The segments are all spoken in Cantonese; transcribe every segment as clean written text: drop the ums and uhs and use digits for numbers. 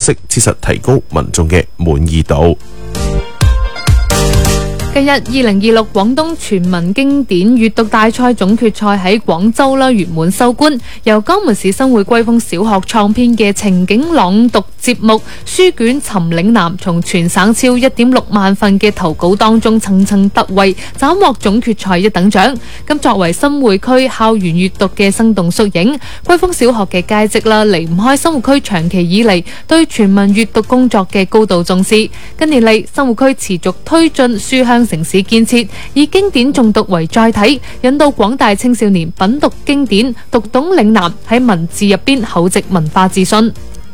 式，切實提高民眾嘅滿意度。 近日2026廣東全民經典閱讀大賽總決賽喺廣州圓滿收官，由江門市新會歸豐小學創編嘅情景朗讀節目書卷尋嶺南，從全省超 1.6 萬份嘅投稿當中層層突圍，斬獲總決賽一等獎。咁作為新會區校園閱讀嘅生動縮影，歸豐小學嘅佳績離唔開新會區長期以嚟對全民閱讀工作嘅高度重視。近年嚟，新會區持續推進書香城市建設，以經典誦讀為載體，引導廣大青少年品讀經典，讀懂嶺南，喺文字入邊厚植文化自信。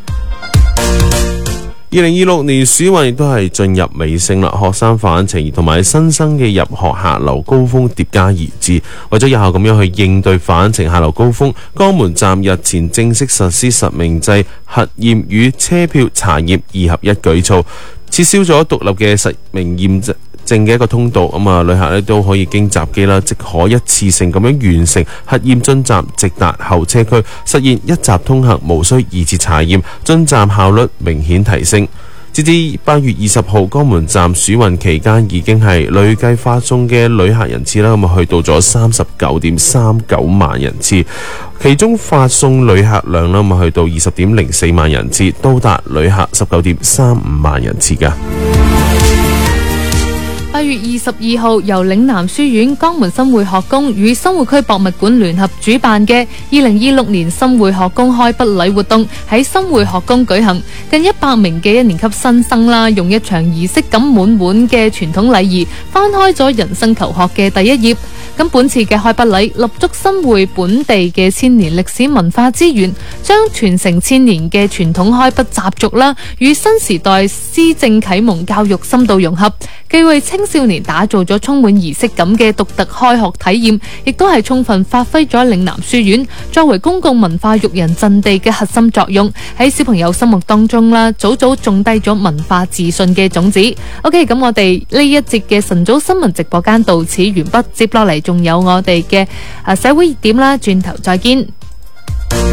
2026年暑運亦都係進入尾聲啦，學生返程同埋新生嘅入學客流高峰疊加而至，為咗有效咁樣去應對返程客流高峰，江門站日前正式實施實名制核驗與車票查驗2合1舉措，撤銷咗獨立嘅實名驗證嘅一個通道，旅客咧都可以經閘機啦，即可一次性咁樣完成核驗進站，直達候車區，實現一閘通行，無需2次查驗，進站效率明顯提升。截至8月20號，江門站暑運期間已經係累計發送嘅旅客人次啦，去到咗 39.39 萬人次，其中發送旅客量啦，去到 20.04 萬人次，到達旅客 19.35 萬人次㗎。 8月22號，由嶺南書院、江門新會學宮與新會區博物館聯合主辦嘅2026年新會學宮開筆禮活動喺新會學宮舉行，近100名嘅1年級新生啦，用一場儀式感滿滿嘅傳統禮儀，翻開咗人生求學嘅第一頁。咁本次嘅開筆禮立足新會本地嘅千年歷史文化資源，將傳承千年嘅傳統開筆習俗啦，與新時代施政啟蒙教育深度融合，既為青少年打造咗充滿儀式感嘅獨特開學體驗，亦都係充分發揮咗嶺南書院作為公共文化育人陣地嘅核心作用，喺小朋友心目當中啦，早早種低咗文化自信嘅種子。OK， 咁我哋呢一節嘅晨早新聞直播間到此完畢，接落嚟仲有我哋嘅社會熱點啦，轉頭再見。